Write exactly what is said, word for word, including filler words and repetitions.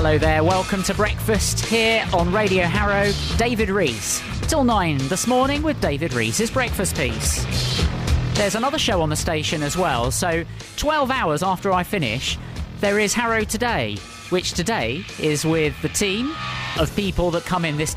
Hello there, welcome to breakfast here on Radio Harrow. David Rees, till nine this morning with David Rees' breakfast piece. There's another show on the station as well, so twelve hours after I finish, there is Harrow Today, which today is with the team of people that come in this